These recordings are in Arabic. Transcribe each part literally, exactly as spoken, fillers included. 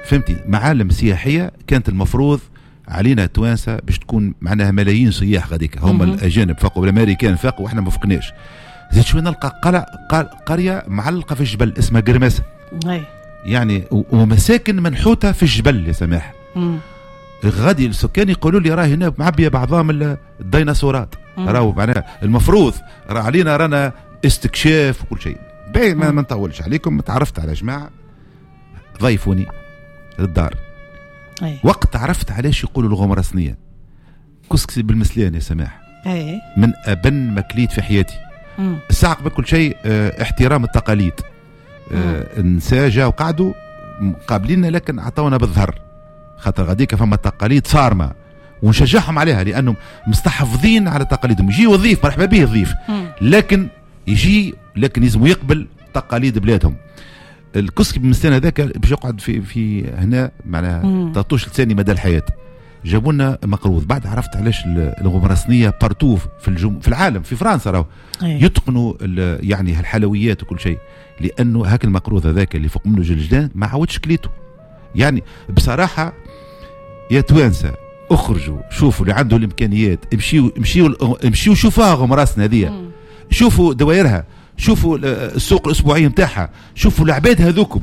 فهمتي معالم سياحيه كانت المفروض علينا توانسه باش تكون معناها ملايين سياح غاديك هما الاجانب فاقوا والامريكان فاقوا واحنا ما فقناش. زيد شويه نلقى قلع قريه معلقه في الجبل اسمها قرماسه يعني ومساكن منحوته في الجبل يا سماح. غادي السكان يقولوا لي راه هنا معبيه بعضهم الديناصورات راهو معناها المفروض راه علينا رانا استكشاف وكل شيء. باهي ما, ما نطولش عليكم. تعرفت على جماعه ضيفوني للدار أي. وقت عرفت علاش يقولوا الغمرسنيه كسكسي بالمسلان يا سماح أي. من ابن ما كليت في حياتي. مم. الساعه قبل كل شيء اه احترام التقاليد. اه النساء جاوا وقعدوا قابليننا لكن عطونا بالظهر خاطر غاديك فما تقاليد صارمه ونشجعهم عليها لانهم مستحفظين على تقاليدهم. يجي وظيف مرحبا به ضيف لكن يجي لكن لازم يقبل تقاليد بلادهم. الكسكي بالمسلان هذاك باش يقعد في في هنا معناها تطوش لساني مدى الحياه. جابوا لنا مقروض بعد عرفت علاش الغمرسنيه بارتوف في الجم... في العالم في فرنسا راهو يتقنوا يعني الحلويات وكل شيء لانه هاك المقروض هذاك اللي فوق منه جلجلان ما عودش كليته. يعني بصراحه يا توانسه اخرجوا شوفوا اللي عنده الامكانيات امشيوا امشيوا امشيوا شوفوها غمراسنا هذه شوفوا دوايرها شوفوا السوق الاسبوعيه نتاعها شوفوا العباد هذوكم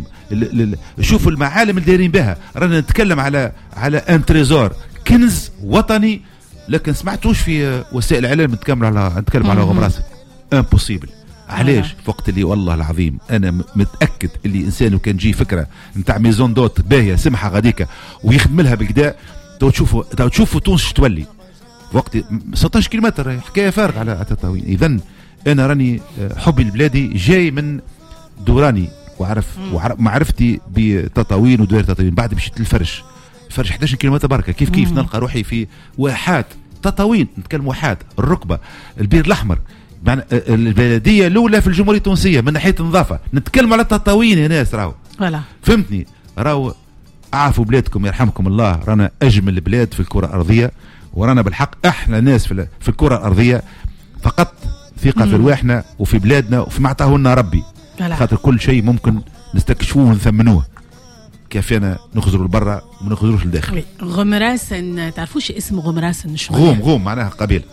شوفوا المعالم اللي دايرين بها. رانا نتكلم على على ان تريزور كنز وطني لكن سمعتوش في وسائل الاعلام نتكلم على نتكلم على غمراسه امبوسيبل. علاش؟ وقت اللي والله العظيم انا متاكد اللي انسان كان جي فكره نتاع ميزون دوت باهيه سمحه غاديكا ويخدم لها بالكدا تو تشوفوا تو تشوفوا تونس تولي وقت ستة عشر كيلومتر حكايه فارغه على تطاوين. اذا انا راني حبي لبلادي جاي من دوراني وعرف ومعرفتي بتطاوين ودوير تطاوين. بعد مشيت للفرش فرش إحدى عشر كيلومتر بركه كيف كيف نلقى روحي في واحات تطاوين نتكلم واحات الركبه البير الاحمر معنى البلديه الاولى في الجمهوريه التونسيه من ناحيه النظافه. نتكلم على التطاوين يا ناس راهو فهمتني راهو اعرفوا بلادكم يرحمكم الله. رانا اجمل بلاد في الكره الارضيه ورانا بالحق احلى ناس في, في الكره الارضيه. فقط ثقه في رواحنا وفي بلادنا وفي ما عطاه لنا ربي خاطر كل شيء ممكن نستكشفوه ونثمنوه. كافينا نخزروا لبرا وما نخزروش لداخل. غمراسن تعرفوش اسم غمراسن شو غوم غوم معناها قبيله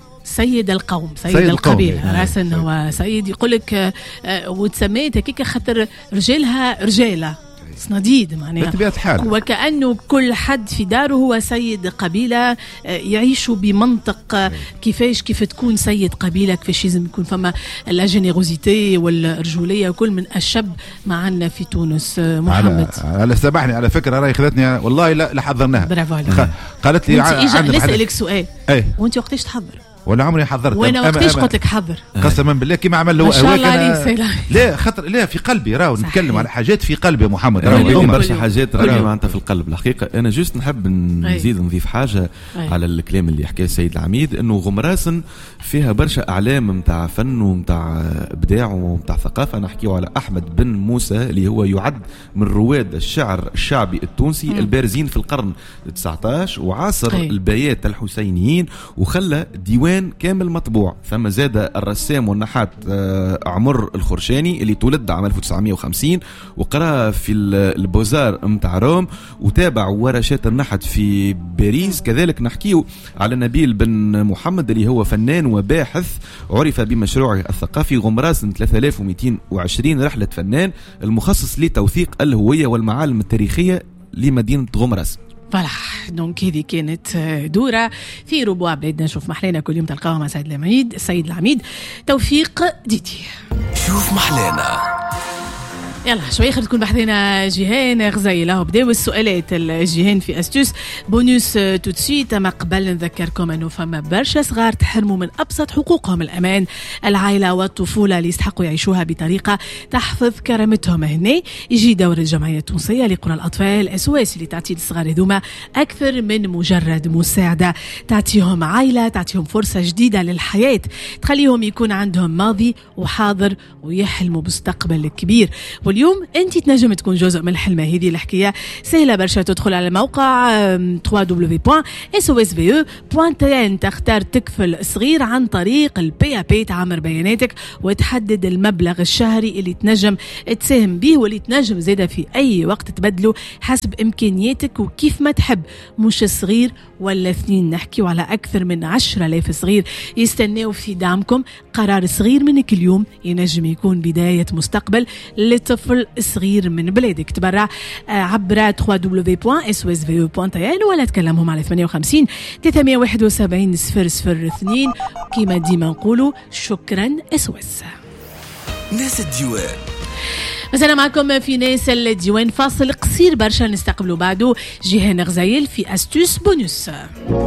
سيد القوم سيد, سيد القبيله راسن هو سيد يقول لك وتسميت هكيك خاطر رجالها رجاله صناديد معناها وكأنه كل حد في داره هو سيد قبيلة يعيشوا بمنطق كيفاش كيف تكون سيد قبيلة كيفاش لازم يكون فما لا جينيروزيتي والرجولية وكل من الشاب معنا في تونس. محمد على, على سامحني على فكرة راهي خذتني والله لا حضرناها برافو عليك. قالت لي عندنا نسألك سؤال ايه؟ وانت وقتاش تحضر؟ ولا عمري حضرت وانا وقتاش قلت لك حضر قسما بالله كيما عمل له هواك لا خطر لا في قلبي راهو نتكلم على حاجات في قلبي يا محمد راهو برشا حاجات راهي معناتها في القلب الحقيقه. انا جوست نحب نزيد نضيف حاجه أي. على الكلام اللي حكاه السيد العميد انه غمراسن فيها برشا اعلام نتاع فن ونتاع ابداع ونتاع ثقافه. نحكيو على احمد بن موسى اللي هو يعد من رواد الشعر الشعبي التونسي م. البارزين في القرن التاسع عشر وعاصر أي. البيات الحسينيين وخلى ديوان كامل مطبوع. ثم زاد الرسام والنحات عمر الخرشاني اللي تولد عام ألف وتسعمائة وخمسين وقرأ في البوزار متاع روم وتابع ورشات النحت في باريس. كذلك نحكيه على نبيل بن محمد اللي هو فنان وباحث عرف بمشروعه الثقافي غمراسن ثلاثة آلاف ومئتين وعشرين رحلة فنان المخصص لتوثيق الهوية والمعالم التاريخية لمدينة غمراسن. فوالا دونك هذه كانت دورة في ربوع بلادنا. نشوف محلانا كل يوم تلقاها مع سيد العميد السيد العميد توفيق ديدي. شوف محلانا يلا شوي خلينا تكون بحثنا جيهان غزيلة وبداو السؤالات الجيهان في أستوس بونوس توت سويت. ما قبل نذكركم أنه فما برشا صغار تحرموا من أبسط حقوقهم الأمان العائلة والطفولة اللي يستحقوا يعيشوها بطريقة تحفظ كرامتهم. هنا يجي دور الجمعية التونسية لقرى الأطفال أسواس اللي تعطي للصغار هذوما أكثر من مجرد مساعدة. تعطيهم عائلة تعطيهم فرصة جديدة للحياة تخليهم يكون عندهم ماضي وحاضر ويحلموا بمستقبل كبير. اليوم انت تنجم تكون جزء من الحلمه هذه. الحكايه سهله برشا، تدخل على الموقع دبليو دبليو دبليو دوت اس او اس في او دوت تي ان، تختار تكفل صغير عن طريق البي ا بي، تعمر بياناتك وتحدد المبلغ الشهري اللي تنجم تساهم به واللي تنجم زيادة في اي وقت تبدله حسب امكانياتك وكيف ما تحب، مش صغير ولا اثنين، نحكيو على اكثر من عشرة آلاف صغير يستناو في دعمكم. قرار صغير منك اليوم ينجم يكون بداية مستقبل لطفل صغير من بلادك. تبرع عبر دبليو دبليو دبليو دوت اس او اس في او دوت تي ان ولا تكلمهم على ثمانية وخمسين ثلاثمية وواحد وسبعين صفر صفر اثنين. كما ديما نقولوا شكرا اس او اس. ناس الديوان مثلا معكم في ناس الديوان، فاصل قصير برشا نستقبلوا بعده جيهان غزايل في أستوس بونوس.